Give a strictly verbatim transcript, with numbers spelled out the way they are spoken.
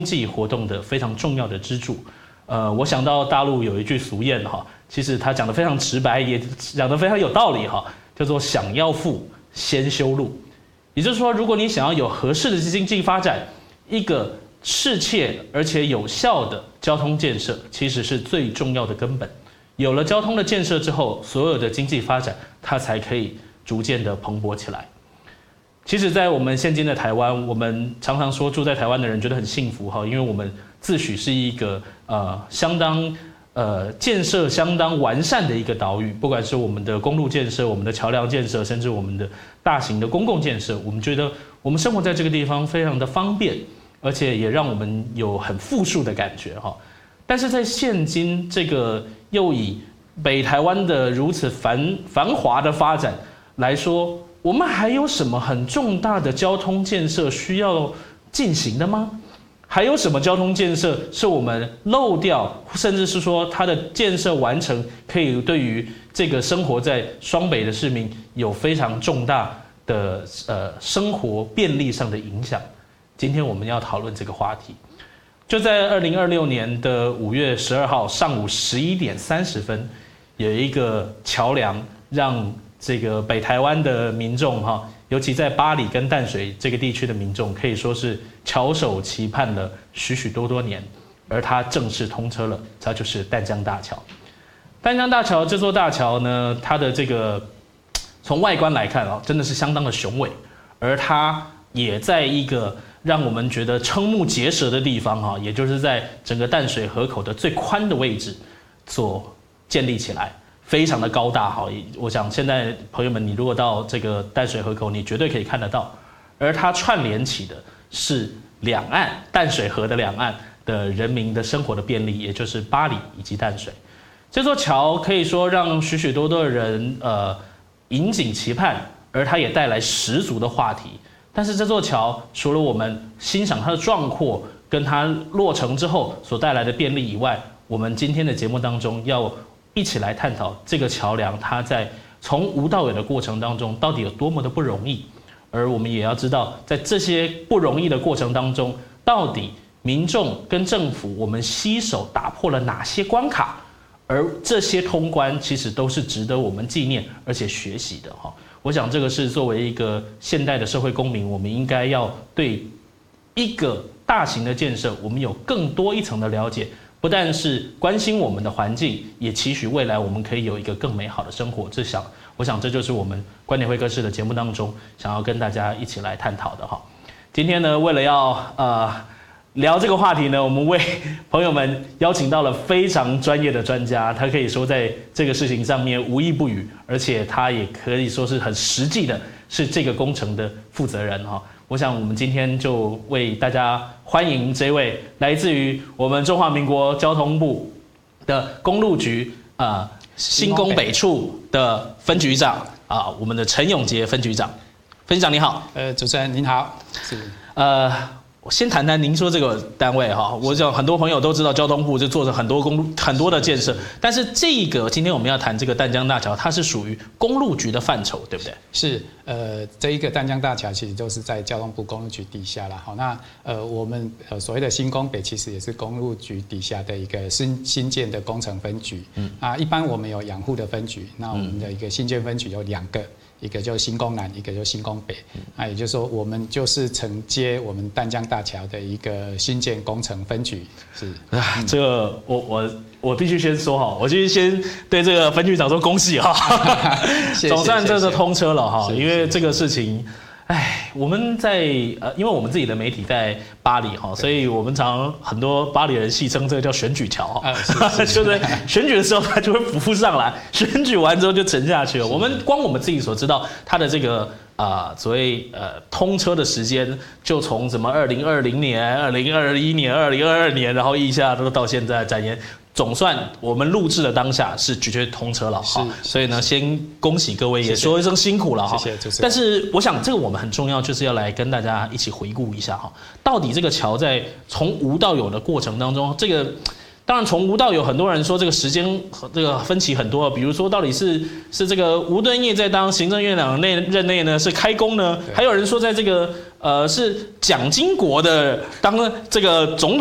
济活动的非常重要的支柱。呃，我想到大陆有一句俗谚哈，其实他讲得非常直白，也讲得非常有道理哈，叫做想要富，先修路。也就是说，如果你想要有合适的经济发展，一个适切而且有效的交通建设，其实是最重要的根本。有了交通的建设之后，所有的经济发展它才可以逐渐的蓬勃起来。其实，在我们现今的台湾，我们常常说住在台湾的人觉得很幸福哈，因为我们自诩是一个呃相当呃建设相当完善的一个岛屿，不管是我们的公路建设、我们的桥梁建设，甚至我们的大型的公共建设，我们觉得我们生活在这个地方非常的方便，而且也让我们有很富庶的感觉哈。但是在现今这个又以北台湾的如此繁繁华的发展来说，我们还有什么很重大的交通建设需要进行的吗？还有什么交通建设是我们漏掉，甚至是说它的建设完成可以对于这个生活在双北的市民有非常重大的呃生活便利上的影响？今天我们要讨论这个话题。就在二零二六年的五月十二号上午十一点三十分，有一个桥梁让这个北台湾的民众哈，尤其在八里跟淡水这个地区的民众，可以说是翘首期盼了许许多多年，而它正式通车了，它就是淡江大桥。淡江大桥这座大桥呢，它的这个从外观来看啊，真的是相当的雄伟，而它也在一个让我们觉得瞠目结舌的地方哈，也就是在整个淡水河口的最宽的位置所建立起来。非常的高大哈，我想现在朋友们，你如果到这个淡水河口，你绝对可以看得到，而它串联起的是两岸淡水河的两岸的人民的生活的便利，也就是八里以及淡水。这座桥可以说让许许多多的人呃引颈期盼，而它也带来十足的话题。但是这座桥除了我们欣赏它的壮阔跟它落成之后所带来的便利以外，我们今天的节目当中要一起来探讨这个桥梁，它在从无到有的过程当中到底有多么的不容易，而我们也要知道，在这些不容易的过程当中，到底民众跟政府我们携手打破了哪些关卡，而这些通关其实都是值得我们纪念而且学习的哈。我想这个是作为一个现代的社会公民，我们应该要对一个大型的建设，我们有更多一层的了解。不但是关心我们的环境，也期许未来我们可以有一个更美好的生活。这想，我想这就是我们观点会客室的节目当中想要跟大家一起来探讨的哈。今天呢，为了要呃聊这个话题呢，我们为朋友们邀请到了非常专业的专家，他可以说在这个事情上面无一不语，而且他也可以说是很实际的，是这个工程的负责人哈。我想我们今天就为大家欢迎这位来自于我们中华民国交通部的公路局啊、呃、新工北处的分局长啊、呃，我们的陈永杰分局长。分局长你好。 呃，主持人您好。是。 呃，我先谈谈您说这个单位哈，我想很多朋友都知道交通部就做着很多公路很多的建设，但是这个今天我们要谈这个淡江大桥，它是属于公路局的范畴，对不对？ 是，呃，这一个淡江大桥其实都是在交通部公路局底下啦。好，那呃我们呃所谓的新工北其实也是公路局底下的一个新新建的工程分局。嗯啊，一般我们有养护的分局，那我们的一个新建分局有两个。一个就新工南，一个就新工北，那也就是说，我们就是承接我们淡江大桥的一个新建工程分局。是啊，这个我我我必须先说哈，我必须先对这个分局长说恭喜哈，总算这个通车了哈，因为这个事情。哎，我们在呃，因为我们自己的媒体在巴黎哈，所以我们常很多巴黎人戏称这个叫选举桥哈，就是选举的时候它就会浮上来，选举完之后就沉下去了。我们光我们自己所知道它的这个啊、呃、所谓呃通车的时间，就从什么二零二零年、二零二一年、二零二二年，然后一下都到现在展延。总算我们录制的当下是的确通车了哈，所以呢，先恭喜各位，也说一声辛苦了哈。 谢谢。 但是我想这个我们很重要，就是要来跟大家一起回顾一下哈，到底这个桥在从无到有的过程当中，这个当然，从无到有，很多人说这个时间这个分歧很多，比如说到底是是这个吴敦义在当行政院长内任内呢是开工呢，还有人说在这个呃是蒋经国的当这个总统。